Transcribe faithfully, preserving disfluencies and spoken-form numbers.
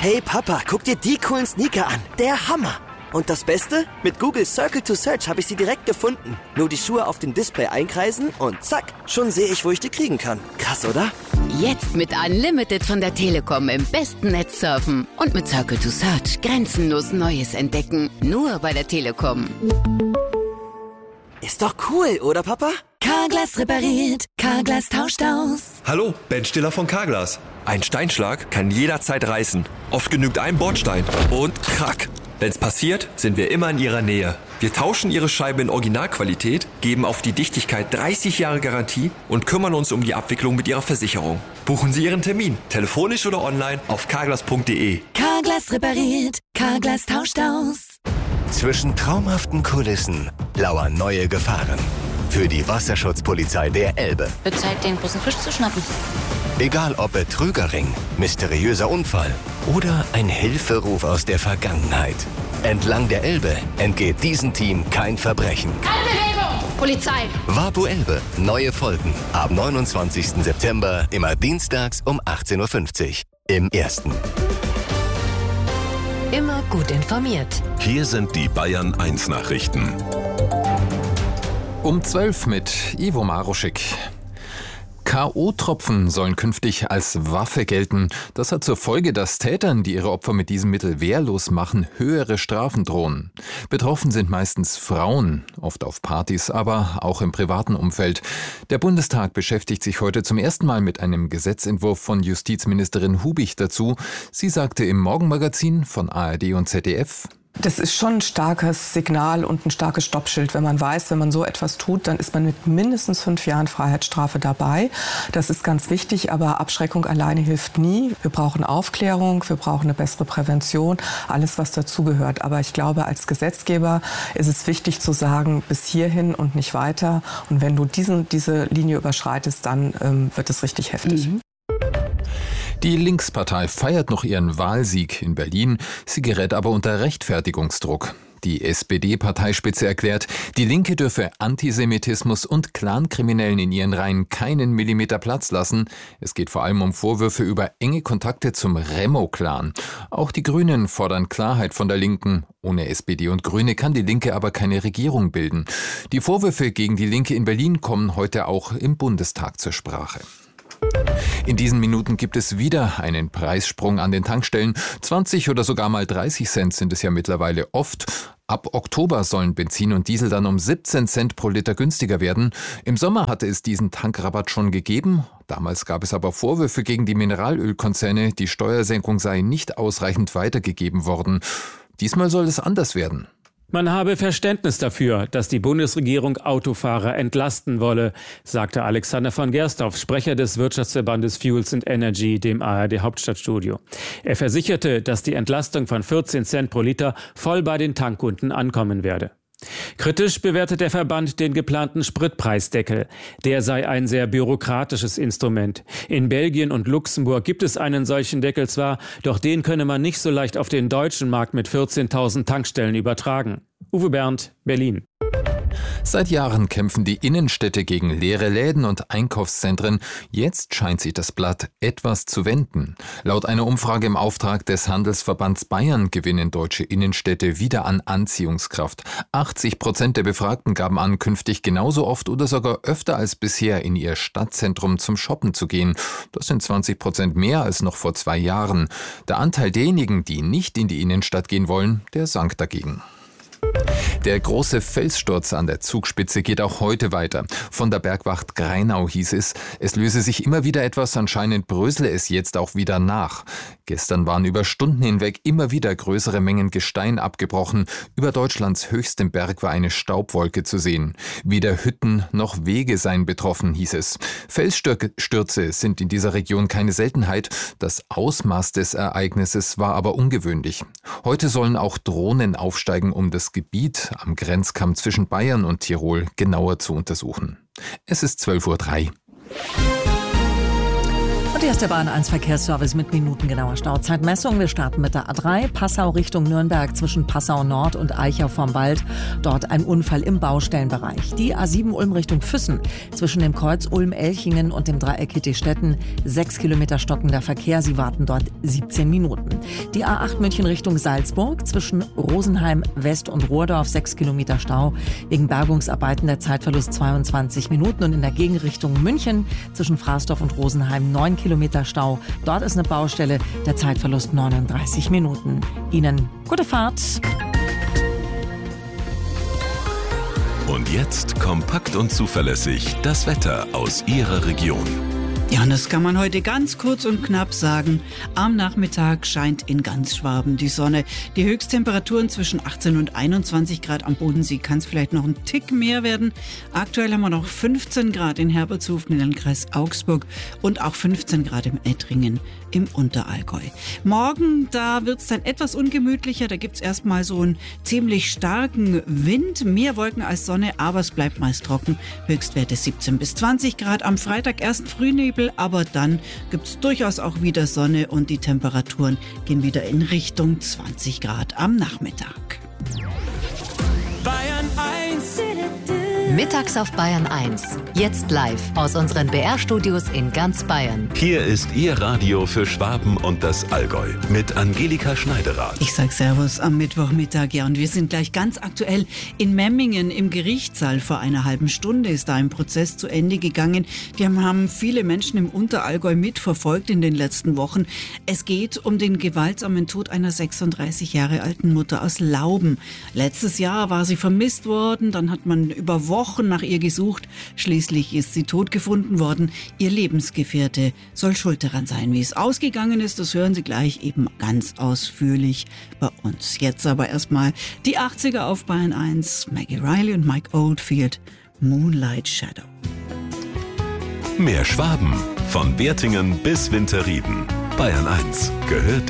Hey Papa, guck dir die coolen Sneaker an. Der Hammer. Und das Beste? Mit Google Circle to Search habe ich sie direkt gefunden. Nur die Schuhe auf dem Display einkreisen und zack, schon sehe ich, wo ich die kriegen kann. Krass, oder? Jetzt mit Unlimited von der Telekom im besten Netz surfen. Und mit Circle to Search grenzenlos Neues entdecken. Nur bei der Telekom. Ist doch cool, oder Papa? Carglass repariert, Carglass tauscht aus. Hallo, Ben Stiller von Carglass. Ein Steinschlag kann jederzeit reißen. Oft genügt ein Bordstein und krack. Wenn's passiert, sind wir immer in Ihrer Nähe. Wir tauschen Ihre Scheibe in Originalqualität, geben auf die Dichtigkeit dreißig Jahre Garantie und kümmern uns um die Abwicklung mit Ihrer Versicherung. Buchen Sie Ihren Termin, telefonisch oder online auf carglass punkt de. Carglass repariert, Carglass tauscht aus. Zwischen traumhaften Kulissen lauern neue Gefahren. Für die Wasserschutzpolizei der Elbe. Wird Zeit, den großen Fisch zu schnappen. Egal ob Betrügerring, mysteriöser Unfall oder ein Hilferuf aus der Vergangenheit. Entlang der Elbe entgeht diesem Team kein Verbrechen. Keine Bewegung! Polizei! Wapu Elbe. Neue Folgen. Ab neunundzwanzigsten September, immer dienstags um achtzehn Uhr fünfzig. Im Ersten. Immer gut informiert. Hier sind die Bayern eins Nachrichten. Um zwölf mit Ivo Maruschik. K O-Tropfen sollen künftig als Waffe gelten. Das hat zur Folge, dass Tätern, die ihre Opfer mit diesem Mittel wehrlos machen, höhere Strafen drohen. Betroffen sind meistens Frauen, oft auf Partys, aber auch im privaten Umfeld. Der Bundestag beschäftigt sich heute zum ersten Mal mit einem Gesetzentwurf von Justizministerin Hubich dazu. Sie sagte im Morgenmagazin von A R D und Z D F: Das ist schon ein starkes Signal und ein starkes Stoppschild, wenn man weiß, wenn man so etwas tut, dann ist man mit mindestens fünf Jahren Freiheitsstrafe dabei. Das ist ganz wichtig, aber Abschreckung alleine hilft nie. Wir brauchen Aufklärung, wir brauchen eine bessere Prävention, alles, was dazugehört. Aber ich glaube, als Gesetzgeber ist es wichtig zu sagen, bis hierhin und nicht weiter. Und wenn du diesen, diese Linie überschreitest, dann ähm, wird es richtig heftig. Mhm. Die Linkspartei feiert noch ihren Wahlsieg in Berlin, sie gerät aber unter Rechtfertigungsdruck. Die S P D-Parteispitze erklärt, die Linke dürfe Antisemitismus und Clankriminellen in ihren Reihen keinen Millimeter Platz lassen. Es geht vor allem um Vorwürfe über enge Kontakte zum Remo-Clan. Auch die Grünen fordern Klarheit von der Linken. Ohne S P D und Grüne kann die Linke aber keine Regierung bilden. Die Vorwürfe gegen die Linke in Berlin kommen heute auch im Bundestag zur Sprache. In diesen Minuten gibt es wieder einen Preissprung an den Tankstellen. zwanzig oder sogar mal dreißig Cent sind es ja mittlerweile oft. Ab Oktober sollen Benzin und Diesel dann um siebzehn Cent pro Liter günstiger werden. Im Sommer hatte es diesen Tankrabatt schon gegeben. Damals gab es aber Vorwürfe gegen die Mineralölkonzerne, die Steuersenkung sei nicht ausreichend weitergegeben worden. Diesmal soll es anders werden. Man habe Verständnis dafür, dass die Bundesregierung Autofahrer entlasten wolle, sagte Alexander von Gersdorf, Sprecher des Wirtschaftsverbandes Fuels and Energy, dem A R D-Hauptstadtstudio. Er versicherte, dass die Entlastung von vierzehn Cent pro Liter voll bei den Tankkunden ankommen werde. Kritisch bewertet der Verband den geplanten Spritpreisdeckel. Der sei ein sehr bürokratisches Instrument. In Belgien und Luxemburg gibt es einen solchen Deckel zwar, doch den könne man nicht so leicht auf den deutschen Markt mit vierzehntausend Tankstellen übertragen. Uwe Berndt, Berlin. Seit Jahren kämpfen die Innenstädte gegen leere Läden und Einkaufszentren. Jetzt scheint sich das Blatt etwas zu wenden. Laut einer Umfrage im Auftrag des Handelsverbands Bayern gewinnen deutsche Innenstädte wieder an Anziehungskraft. achtzig Prozent der Befragten gaben an, künftig genauso oft oder sogar öfter als bisher in ihr Stadtzentrum zum Shoppen zu gehen. Das sind zwanzig Prozent mehr als noch vor zwei Jahren. Der Anteil derjenigen, die nicht in die Innenstadt gehen wollen, der sank dagegen. Der große Felssturz an der Zugspitze geht auch heute weiter. Von der Bergwacht Greinau hieß es, es löse sich immer wieder etwas, anscheinend brösele es jetzt auch wieder nach. Gestern waren über Stunden hinweg immer wieder größere Mengen Gestein abgebrochen. Über Deutschlands höchstem Berg war eine Staubwolke zu sehen. Weder Hütten noch Wege seien betroffen, hieß es. Felsstürze sind in dieser Region keine Seltenheit. Das Ausmaß des Ereignisses war aber ungewöhnlich. Heute sollen auch Drohnen aufsteigen, um das Gebiet am Grenzkamm zwischen Bayern und Tirol genauer zu untersuchen. Es ist zwölf Uhr drei. Und hier ist der Bahn eins Verkehrsservice mit minutengenauer Stauzeitmessung. Wir starten mit der A drei, Passau Richtung Nürnberg zwischen Passau Nord und Eichau vorm Wald. Dort ein Unfall im Baustellenbereich. Die A sieben Ulm Richtung Füssen zwischen dem Kreuz Ulm-Elchingen und dem Dreieck Hittestetten. Sechs Kilometer stockender Verkehr. Sie warten dort siebzehn Minuten. Die A acht München Richtung Salzburg zwischen Rosenheim West und Rohrdorf. Sechs Kilometer Stau. Wegen Bergungsarbeiten der Zeitverlust zweiundzwanzig Minuten. Und in der Gegenrichtung München zwischen Fraßdorf und Rosenheim neun Kilometer Stau. Dort ist eine Baustelle, der Zeitverlust neununddreißig Minuten. Ihnen gute Fahrt. Und jetzt kompakt und zuverlässig das Wetter aus Ihrer Region. Ja, und das kann man heute ganz kurz und knapp sagen. Am Nachmittag scheint in ganz Schwaben die Sonne. Die Höchsttemperaturen zwischen achtzehn und einundzwanzig Grad. Am Bodensee kann es vielleicht noch ein Tick mehr werden. Aktuell haben wir noch fünfzehn Grad in Herbertshofen im Landkreis Augsburg und auch fünfzehn Grad im Ettringen im Unterallgäu. Morgen, da wird es dann etwas ungemütlicher. Da gibt es erstmal so einen ziemlich starken Wind. Mehr Wolken als Sonne, aber es bleibt meist trocken. Höchstwerte siebzehn bis zwanzig Grad. Am Freitag erst Frühnebel. Aber dann gibt es durchaus auch wieder Sonne und die Temperaturen gehen wieder in Richtung zwanzig Grad am Nachmittag. Bayern eins. Mittags auf Bayern eins. Jetzt live aus unseren B R-Studios in ganz Bayern. Hier ist Ihr Radio für Schwaben und das Allgäu mit Angelika Schneiderath. Ich sag Servus am Mittwochmittag, ja, und wir sind gleich ganz aktuell in Memmingen im Gerichtssaal. Vor einer halben Stunde ist da ein Prozess zu Ende gegangen. Die haben viele Menschen im Unterallgäu mitverfolgt in den letzten Wochen. Es geht um den gewaltsamen Tod einer sechsunddreißig Jahre alten Mutter aus Lauben. Letztes Jahr war sie vermisst worden, dann hat man über Wochen nach ihr gesucht. Schließlich ist sie tot gefunden worden. Ihr Lebensgefährte soll schuld daran sein. Wie es ausgegangen ist, das hören Sie gleich eben ganz ausführlich bei uns. Jetzt aber erstmal die achtziger auf Bayern eins. Maggie Riley und Mike Oldfield, Moonlight Shadow. Mehr Schwaben, von Wertingen bis Winterrieden. Bayern eins gehört